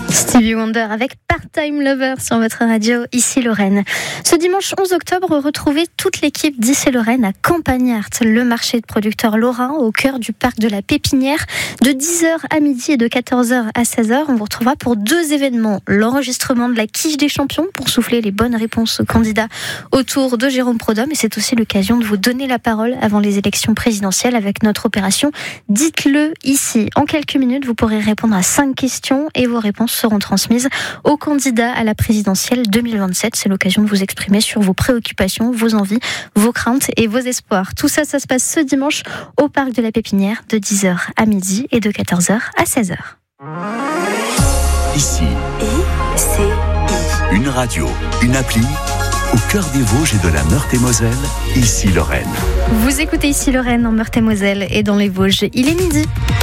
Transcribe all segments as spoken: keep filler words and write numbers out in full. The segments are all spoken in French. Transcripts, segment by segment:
Stevie Wonder avec Part-Time Lover sur votre radio, ici Lorraine. Ce dimanche onze octobre, retrouvez toute l'équipe d'Ici Lorraine à Campagnart, le marché de producteurs lorrains au cœur du parc de la Pépinière, de dix heures à midi et de quatorze heures à seize heures. On vous retrouvera pour deux événements. L'enregistrement de la quiche des champions pour souffler les bonnes réponses aux candidats autour de Jérôme Prodhomme. Et c'est aussi l'occasion de vous donner la parole avant les élections présidentielles avec notre opération Dites-le ici. En quelques minutes, vous pourrez répondre à cinq questions et vos réponses seront transmises aux candidats à la présidentielle deux mille vingt-sept. C'est l'occasion de vous exprimer sur vos préoccupations, vos envies, vos craintes et vos espoirs. Tout ça, ça se passe ce dimanche au parc de la Pépinière de dix heures à midi et de quatorze heures à seize heures. Ici, I, C, I. Une radio, une appli, au cœur des Vosges et de la Meurthe-et-Moselle, ici Lorraine. Vous écoutez Ici Lorraine en Meurthe-et-Moselle et dans les Vosges. Il est midi.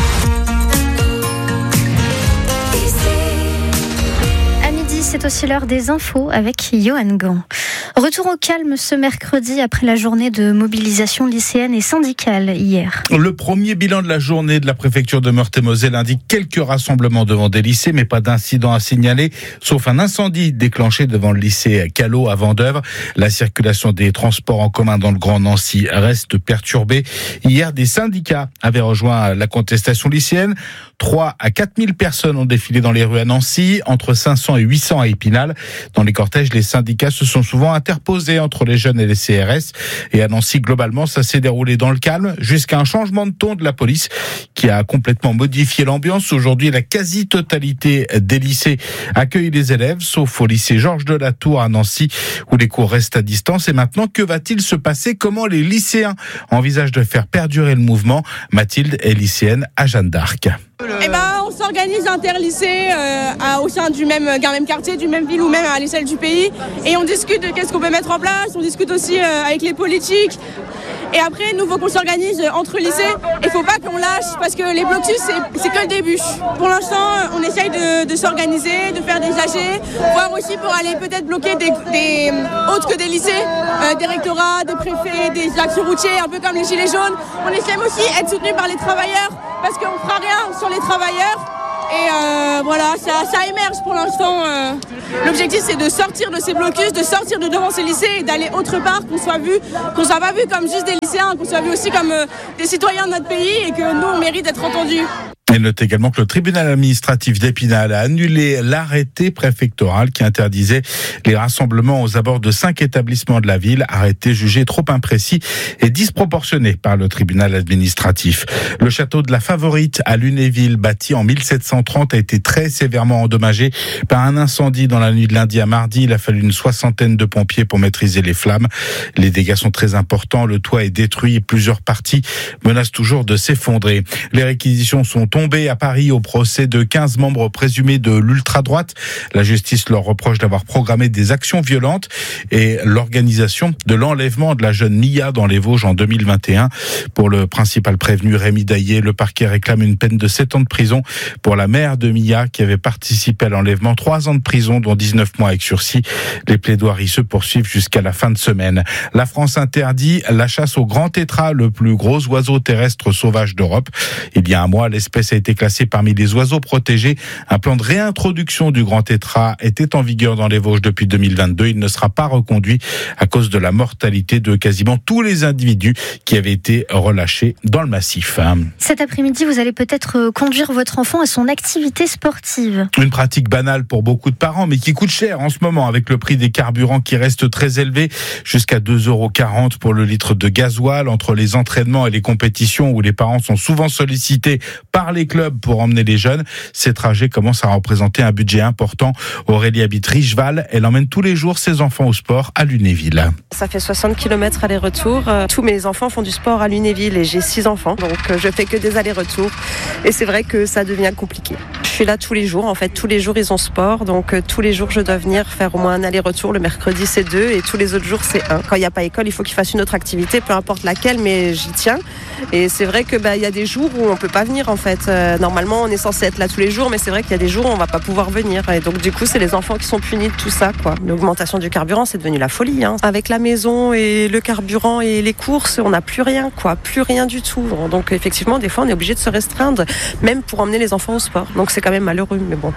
C'est aussi l'heure des infos avec Johan Gant. Retour au calme ce mercredi après la journée de mobilisation lycéenne et syndicale hier. Le premier bilan de la journée de la préfecture de Meurthe-et-Moselle indique quelques rassemblements devant des lycées, mais pas d'incident à signaler, sauf un incendie déclenché devant le lycée Callot à Vendeuvre. La circulation des transports en commun dans le Grand Nancy reste perturbée. Hier, des syndicats avaient rejoint la contestation lycéenne. trois à quatre mille personnes ont défilé dans les rues à Nancy, entre cinq cents et huit cents à Épinal. Dans les cortèges, les syndicats se sont souvent interposés entre les jeunes et les C R S. Et à Nancy, globalement, ça s'est déroulé dans le calme, jusqu'à un changement de ton de la police qui a complètement modifié l'ambiance. Aujourd'hui, la quasi-totalité des lycées accueille les élèves, sauf au lycée Georges de la Tour à Nancy, où les cours restent à distance. Et maintenant, que va-t-il se passer? Comment les lycéens envisagent de faire perdurer le mouvement? Mathilde est lycéenne à Jeanne d'Arc. Eh ben, on s'organise interlycées euh, à, au sein du même, d'un même quartier, du même ville ou même à l'échelle du pays. Et on discute de qu'est-ce qu'on peut mettre en place. On discute aussi euh, avec les politiques. Et après, nous, il faut qu'on s'organise entre lycées. Il ne faut pas qu'on lâche parce que les blocus, c'est, c'est que le début. Pour l'instant, on essaye de, de s'organiser, de faire des A G, voire aussi pour aller peut-être bloquer des, des autres que des lycées, euh, des rectorats, des préfets, des axes routiers, un peu comme les Gilets jaunes. On essaie aussi d'être soutenu par les travailleurs parce qu'on ne fera rien sur les travailleurs. Et euh, voilà, ça, ça émerge pour l'instant. Euh, l'objectif, c'est de sortir de ces blocus, de sortir de devant ces lycées et d'aller autre part, qu'on soit vu, qu'on soit pas vu comme juste des lycéens, qu'on soit vu aussi comme euh, des citoyens de notre pays et que nous, on mérite d'être entendus. Elle note également que le tribunal administratif d'Épinal a annulé l'arrêté préfectoral qui interdisait les rassemblements aux abords de cinq établissements de la ville, arrêté jugé trop imprécis et disproportionné par le tribunal administratif. Le château de la Favorite à Lunéville, bâti en mille sept cent trente, a été très sévèrement endommagé par un incendie dans la nuit de lundi à mardi. Il a fallu une soixantaine de pompiers pour maîtriser les flammes. Les dégâts sont très importants. Le toit est détruit et plusieurs parties menacent toujours de s'effondrer. Les réquisitions sont tombés à Paris au procès de quinze membres présumés de l'ultra-droite. La justice leur reproche d'avoir programmé des actions violentes et l'organisation de l'enlèvement de la jeune Mia dans les Vosges en deux mille vingt et un. Pour le principal prévenu, Rémi Daillé, le parquet réclame une peine de sept ans de prison. Pour la mère de Mia, qui avait participé à l'enlèvement, trois ans de prison, dont dix-neuf mois avec sursis. Les plaidoiries se poursuivent jusqu'à la fin de semaine. La France interdit la chasse au grand tétras, le plus gros oiseau terrestre sauvage d'Europe. Il y a un mois, l'espèce a été classée parmi les oiseaux protégés. Un plan de réintroduction du grand tétras était en vigueur dans les Vosges depuis deux mille vingt-deux. Il ne sera pas reconduit à cause de la mortalité de quasiment tous les individus qui avaient été relâchés dans le massif. Cet après-midi, vous allez peut-être conduire votre enfant à son activité sportive. Une pratique banale pour beaucoup de parents, mais qui coûte cher en ce moment avec le prix des carburants qui reste très élevé, jusqu'à deux euros quarante pour le litre de gasoil. Entre les entraînements et les compétitions où les parents sont souvent sollicités par les clubs pour emmener les jeunes, ces trajets commencent à représenter un budget important. Aurélie habite Richeval, elle emmène tous les jours ses enfants au sport à Lunéville. Ça fait soixante kilomètres aller-retour. Tous mes enfants font du sport à Lunéville et j'ai six enfants, donc je fais que des allers-retours. Et c'est vrai que ça devient compliqué. Je suis là tous les jours, en fait, tous les jours ils ont sport, donc tous les jours je dois venir faire au moins un aller-retour. Le mercredi c'est deux et tous les autres jours c'est un. Quand il n'y a pas école, il faut qu'ils fassent une autre activité, peu importe laquelle, mais j'y tiens. Et c'est vrai que bah, y a des jours où on peut pas venir en fait. Euh, normalement on est censé être là tous les jours, mais c'est vrai qu'il y a des jours où on va pas pouvoir venir. Et donc du coup c'est les enfants qui sont punis de tout ça, quoi. L'augmentation du carburant c'est devenu la folie, hein. Avec la maison et le carburant et les courses, on n'a plus rien, quoi, plus rien du tout. Donc effectivement des fois on est obligé de se restreindre, même pour emmener les enfants au sport. Donc c'est quand même malheureux, mais bon.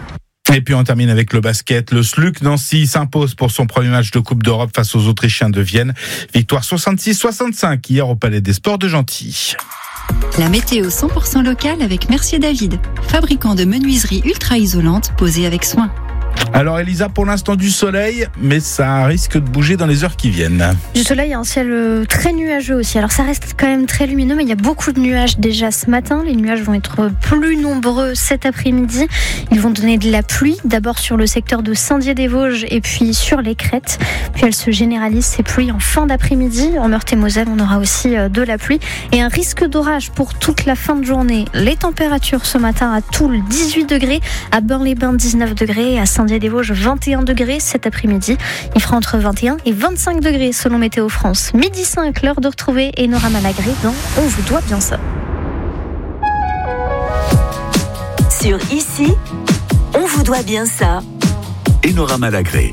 Et puis on termine avec le basket. Le S L U C Nancy s'impose pour son premier match de Coupe d'Europe face aux Autrichiens de Vienne. Victoire soixante-six soixante-cinq hier au Palais des Sports de Gentilly. La météo cent pour cent locale avec Mercier David, fabricant de menuiseries ultra isolantes posées avec soin. Alors Elisa, pour l'instant du soleil, mais ça risque de bouger dans les heures qui viennent. Du soleil, un ciel très nuageux aussi. Alors ça reste quand même très lumineux, mais il y a beaucoup de nuages déjà ce matin. Les nuages vont être plus nombreux cet après-midi. Ils vont donner de la pluie, d'abord sur le secteur de Saint-Dié-des-Vosges et puis sur les crêtes. Puis elles se généralisent, ces pluies, en fin d'après-midi. En Meurthe-et-Moselle, on aura aussi de la pluie et un risque d'orage pour toute la fin de journée. Les températures ce matin à Toul, dix-huit degrés, à Beurre-les-Bains, dix-neuf degrés, à Saint-Dié-des-Vosges, vingt et un degrés cet après-midi. Il fera entre vingt et un et vingt-cinq degrés selon Météo France. Midi cinq, l'heure de retrouver Enora Malagré dans On vous doit bien ça. Sur Ici, on vous doit bien ça. Enora Malagré.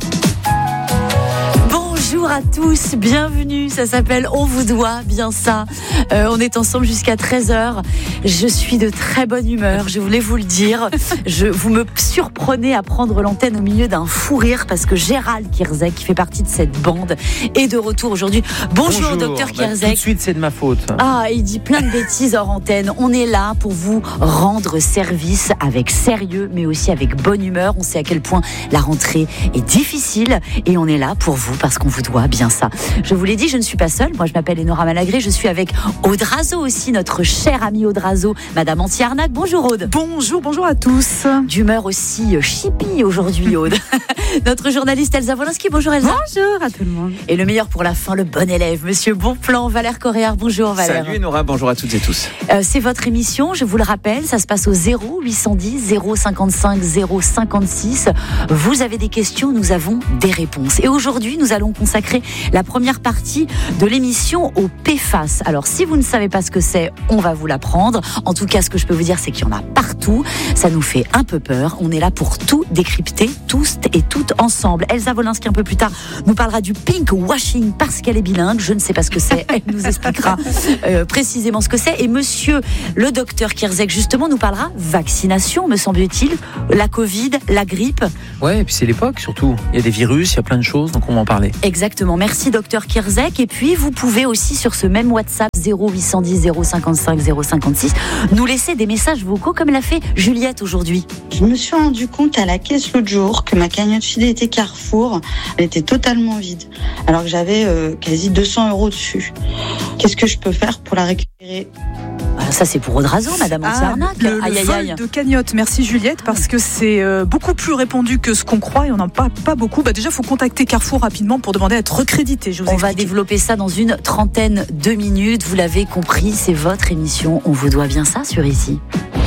Bonjour à tous, bienvenue, ça s'appelle On vous doit bien ça. Euh, on est ensemble jusqu'à treize heures. Je suis de très bonne humeur, je voulais vous le dire. Je, vous me surprenez à prendre l'antenne au milieu d'un fou rire parce que Gérald Kierzek, qui fait partie de cette bande, est de retour aujourd'hui. Bonjour, Bonjour docteur Kierzek. Bah, tout de suite, c'est de ma faute. Ah, il dit plein de bêtises hors antenne. On est là pour vous rendre service avec sérieux, mais aussi avec bonne humeur. On sait à quel point la rentrée est difficile et on est là pour vous parce qu'on vous doit bien ça. Je vous l'ai dit, je ne suis pas seule. Moi, je m'appelle Enora Malagré. Je suis avec Aude Razeau aussi, notre chère amie Aude Razeau, Madame Anti-Arnaque. Bonjour Aude. Bonjour, bonjour à tous. D'humeur aussi chippie aujourd'hui, Aude. Notre journaliste Elsa Wolinski. Bonjour Elsa. Bonjour à tout le monde. Et le meilleur pour la fin, le bon élève, Monsieur Bonplan, Valère Coréard. Bonjour Valère. Salut Enora, bonjour à toutes et tous. Euh, c'est votre émission, je vous le rappelle, ça se passe au zéro huit cent dix zéro cinquante-cinq zéro cinquante-six. Vous avez des questions, nous avons des réponses. Et aujourd'hui, nous allons consacrer la première partie de l'émission au P F A S. Alors, si vous ne savez pas ce que c'est, on va vous l'apprendre. En tout cas, ce que je peux vous dire, c'est qu'il y en a partout. Ça nous fait un peu peur. On est là pour tout décrypter, tous et toutes ensemble. Elsa Wolinski, un peu plus tard, nous parlera du pink washing parce qu'elle est bilingue. Je ne sais pas ce que c'est. Elle nous expliquera euh, précisément ce que c'est. Et monsieur le docteur Kierzek, justement, nous parlera vaccination, me semble-t-il. La Covid, la grippe. Ouais, et puis c'est l'époque surtout. Il y a des virus, il y a plein de choses, donc on va en parler. Exactement. Merci docteur Kierzek. Et puis, vous pouvez aussi sur ce même WhatsApp zéro huit cent dix zéro cinquante-cinq zéro cinquante-six nous laisser des messages vocaux comme l'a fait Juliette aujourd'hui. Je me suis rendu compte à la caisse l'autre jour que ma cagnotte fidélité Carrefour, elle était totalement vide, alors que j'avais euh, quasi deux cents euros dessus. Qu'est-ce que je peux faire pour la récupérer ? Ah, ça c'est pour Aude Razeau, Madame ah, Anti-Arnaque. Le, aïe, le aïe, vol aïe. de cagnotte, merci Juliette, parce que c'est euh, beaucoup plus répandu que ce qu'on croit et on n'en parle pas beaucoup. Bah, déjà, il faut contacter Carrefour rapidement pour demander à être recrédité. Je vous on explique. va développer ça dans une trentaine de minutes. Vous l'avez compris, c'est votre émission. On vous doit bien ça sur Ici.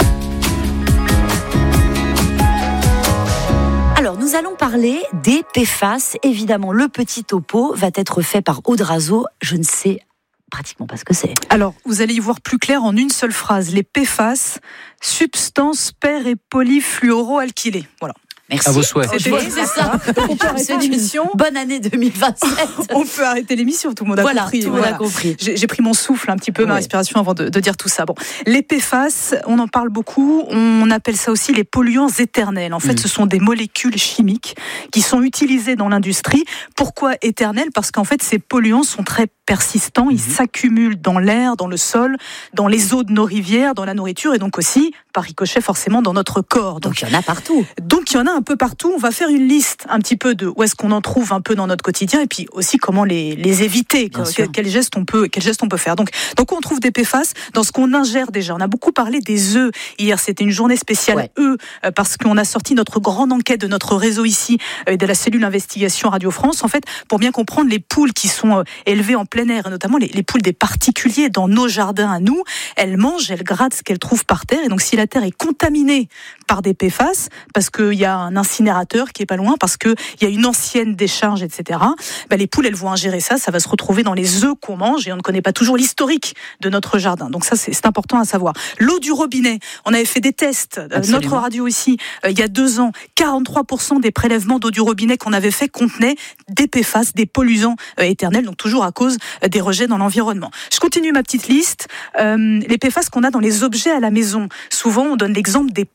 Alors, nous allons parler des P F A S. Évidemment, le petit topo va être fait par Aude Razeau. Je ne sais pratiquement pas ce que c'est. Alors, vous allez y voir plus clair en une seule phrase. Les P F A S, substances per- et polyfluoroalkylées. Voilà. Merci. À vos souhaits. C'est, c'est ça. On peut arrêter l'émission. Bonne année deux mille vingt-sept. On peut arrêter l'émission, tout le monde a voilà, compris. Tout le monde voilà. a compris. J'ai, j'ai pris mon souffle un petit peu, ouais. ma respiration avant de, de dire tout ça. Bon, les P F A S, on en parle beaucoup. On appelle ça aussi les polluants éternels. En fait, mmh. ce sont des molécules chimiques qui sont utilisées dans l'industrie. Pourquoi éternels ? Parce qu'en fait, ces polluants sont très persistants. Ils mmh. s'accumulent dans l'air, dans le sol, dans les eaux de nos rivières, dans la nourriture et donc aussi, par ricochet, forcément, dans notre corps. Donc, il y en a partout. Donc, il y en a un peu partout. On va faire une liste un petit peu de où est-ce qu'on en trouve un peu dans notre quotidien et puis aussi comment les, les éviter, quels quel gestes on peut, quel geste on peut faire. Donc, donc on trouve des P F A S dans ce qu'on ingère déjà. On a beaucoup parlé des œufs hier, c'était une journée spéciale ouais. œufs parce qu'on a sorti notre grande enquête de notre réseau ici de la cellule investigation Radio France en fait pour bien comprendre les poules qui sont élevées en plein air et notamment les, les poules des particuliers dans nos jardins à nous. Elles mangent, elles grattent ce qu'elles trouvent par terre et donc si la terre est contaminée par des P F A S parce qu'il y a un incinérateur qui est pas loin parce que il y a une ancienne décharge, et cetera. Bah, les poules, elles vont ingérer ça, ça va se retrouver dans les œufs qu'on mange et on ne connaît pas toujours l'historique de notre jardin. Donc ça, c'est, c'est important à savoir. L'eau du robinet, on avait fait des tests. Absolument. Notre radio ici, euh, il y a deux ans, quarante-trois pour cent des prélèvements d'eau du robinet qu'on avait fait contenaient des P F A S, des polluants euh, éternels, donc toujours à cause euh, des rejets dans l'environnement. Je continue ma petite liste. Euh, les P F A S qu'on a dans les objets à la maison. Souvent, on donne l'exemple des poêles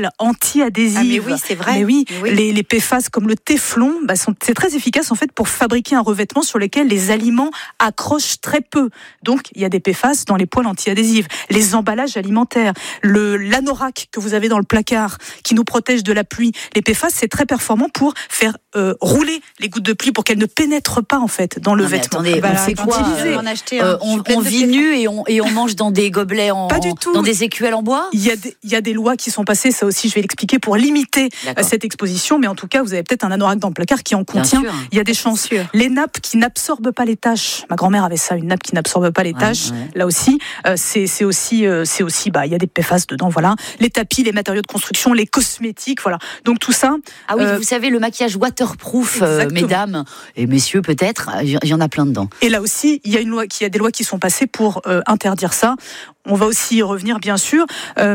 poêles anti-adhésives. Ah mais oui, c'est vrai. Mais oui, mais oui. Les, les P F A S comme le téflon, bah, sont, c'est très efficace en fait pour fabriquer un revêtement sur lequel les aliments accrochent très peu. Donc il y a des P F A S dans les poêles anti-adhésives, les emballages alimentaires, le l'anorak que vous avez dans le placard qui nous protège de la pluie. Les P F A S, c'est très performant pour faire euh, rouler les gouttes de pluie pour qu'elles ne pénètrent pas en fait dans le non, vêtement. Attendez, bah, on fait quoi euh, euh, On, on vit nu et on, et on mange dans des gobelets en, pas du tout. dans des écuelles en bois. Il y a des, il y a des lois qui sont passées, ça aussi je vais l'expliquer, pour limiter D'accord. cette exposition, mais en tout cas vous avez peut-être un anorak dans le placard qui en contient. Il y a des chances. Les nappes qui n'absorbent pas les taches. Ma grand-mère avait ça, une nappe qui n'absorbe pas les taches. Ouais, ouais. Là aussi, euh, c'est, c'est aussi, euh, c'est aussi, bah il y a des P F A S dedans, voilà. Les tapis, les matériaux de construction, les cosmétiques, voilà. Donc tout ça. Ah oui, euh, vous savez le maquillage waterproof, euh, mesdames et messieurs peut-être, il y en a plein dedans. Et là aussi, il y a une loi, il y a des lois qui sont passées pour euh, interdire ça. On va aussi y revenir, bien sûr. Euh,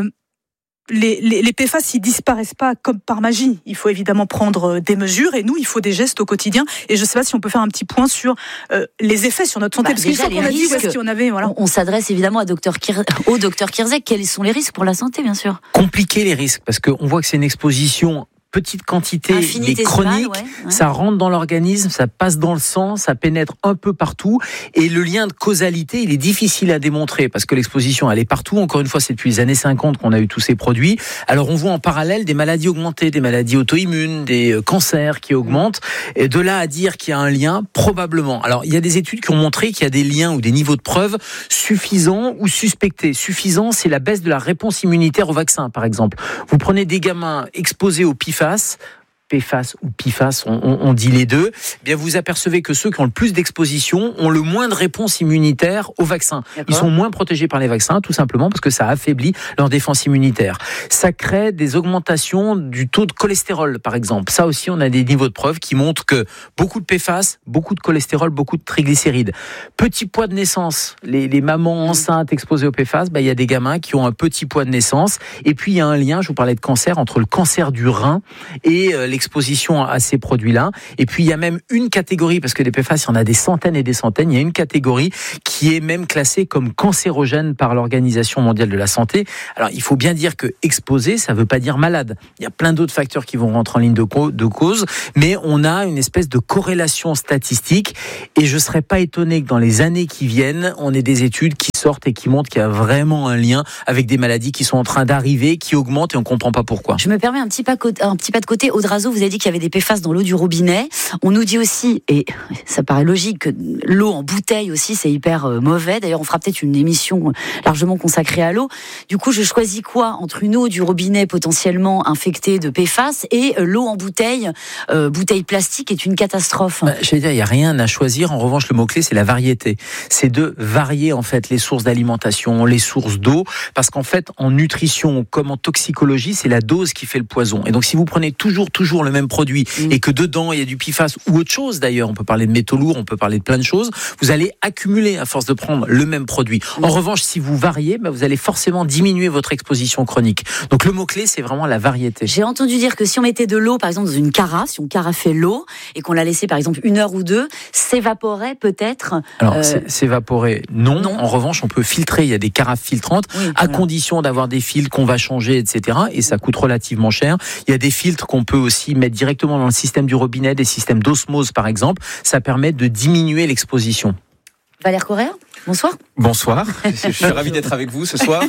Les, les, les P F A S, ils disparaissent pas comme par magie. Il faut évidemment prendre des mesures et nous, il faut des gestes au quotidien. Et je ne sais pas si on peut faire un petit point sur euh, les effets sur notre santé. Bah, parce qu'une fois qu'on a dit où est-ce qu'il y en avait, voilà. On, on s'adresse évidemment à docteur Kir... au docteur Kierzek. Quels sont les risques pour la santé, bien sûr? Compliquer les risques, parce qu'on voit que c'est une exposition petite quantité, mais chronique, ouais, ouais. Ça rentre dans l'organisme, ça passe dans le sang, ça pénètre un peu partout, et le lien de causalité, il est difficile à démontrer, parce que l'exposition, elle est partout. Encore une fois, c'est depuis les années cinquante qu'on a eu tous ces produits. Alors, on voit en parallèle des maladies augmentées, des maladies auto-immunes, des cancers qui augmentent, et de là à dire qu'il y a un lien, probablement. Alors, il y a des études qui ont montré qu'il y a des liens ou des niveaux de preuve suffisants ou suspectés. Suffisant, c'est la baisse de la réponse immunitaire au vaccin, par exemple. Vous prenez des gamins exposés au P F A S, P F A S ou P F A S, on, on, on dit les deux, eh bien vous apercevez que ceux qui ont le plus d'exposition ont le moins de réponse immunitaire au vaccin. D'accord. Ils sont moins protégés par les vaccins, tout simplement parce que ça affaiblit leur défense immunitaire. Ça crée des augmentations du taux de cholestérol, par exemple. Ça aussi, on a des niveaux de preuve qui montrent que beaucoup de P F A S, beaucoup de cholestérol, beaucoup de triglycérides. Petit poids de naissance, les, les mamans enceintes exposées au P F A S, bah, il y a des gamins qui ont un petit poids de naissance. Et puis, il y a un lien, je vous parlais de cancer, entre le cancer du rein et euh, les exposition à ces produits-là. Et puis, il y a même une catégorie, parce que les P F A S, il y en a des centaines et des centaines, il y a une catégorie qui est même classée comme cancérogène par l'Organisation mondiale de la santé. Alors, il faut bien dire que exposé, ça ne veut pas dire malade. Il y a plein d'autres facteurs qui vont rentrer en ligne de, co- de cause, mais on a une espèce de corrélation statistique, et je ne serais pas étonné que dans les années qui viennent, on ait des études qui sortent et qui montrent qu'il y a vraiment un lien avec des maladies qui sont en train d'arriver, qui augmentent, et on ne comprend pas pourquoi. Je me permets un petit pas, un petit pas de côté. Audrazo, vous avez dit qu'il y avait des P F A S dans l'eau du robinet. On nous dit aussi, et ça paraît logique, que l'eau en bouteille aussi, c'est hyper mauvais. D'ailleurs, on fera peut-être une émission largement consacrée à l'eau. Du coup, je choisis quoi entre une eau du robinet potentiellement infectée de P F A S et l'eau en bouteille, euh, bouteille plastique est une catastrophe. Bah, je vais dire, il n'y a rien à choisir. En revanche, le mot-clé, c'est la variété. C'est de varier, en fait, les sources d'alimentation, les sources d'eau, parce qu'en fait, en nutrition comme en toxicologie, c'est la dose qui fait le poison. Et donc, si vous prenez toujours, toujours le même produit mmh. et que dedans, il y a du P F A S ou autre chose, d'ailleurs, on peut parler de métaux lourds, on peut parler de plein de choses, vous allez accumuler à force de prendre le même produit. Mmh. En revanche, si vous variez, bah, vous allez forcément diminuer votre exposition chronique. Donc, le mot-clé, c'est vraiment la variété. J'ai entendu dire que si on mettait de l'eau, par exemple, dans une carafe, si on carafait l'eau et qu'on la laissait, par exemple, une heure ou deux, s'évaporait peut-être. Alors, euh... s'évaporer, non. non. En revanche, on peut filtrer. Il y a des carafes filtrantes, oui, à voilà. condition d'avoir des filtres qu'on va changer, et cetera. Et ça coûte relativement cher. Il y a des filtres qu'on peut aussi mettre directement dans le système du robinet, des systèmes d'osmose, par exemple. Ça permet de diminuer l'exposition. Valère Correa, bonsoir. Bonsoir, je suis ravi d'être avec vous ce soir.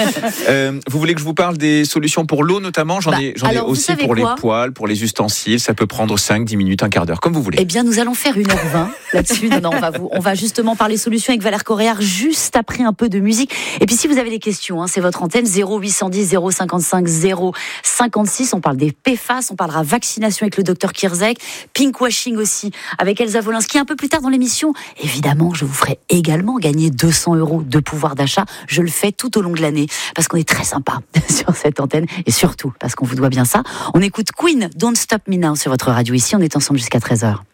euh, vous voulez que je vous parle des solutions pour l'eau notamment? J'en bah, ai, j'en ai aussi pour quoi les poêles, pour les ustensiles. Ça peut prendre cinq, dix minutes, un quart d'heure, comme vous voulez. Eh bien, nous allons faire une heure vingt là-dessus. Non, non, on va, vous, on va justement parler solutions avec Valère Correa juste après un peu de musique. Et puis, si vous avez des questions, hein, c'est votre antenne zéro huit cent dix zéro cinquante-cinq zéro cinquante-six. On parle des P F A S, on parlera vaccination avec le docteur Kierzek, pinkwashing aussi avec Elsa Wolinski un peu plus tard dans l'émission. Évidemment, je vous ferai également gagner deux cents euros de pouvoir d'achat. Je le fais tout au long de l'année parce qu'on est très sympa sur cette antenne et surtout parce qu'on vous doit bien ça. On écoute Queen, Don't Stop Me Now sur votre radio. Ici, on est ensemble jusqu'à treize heures.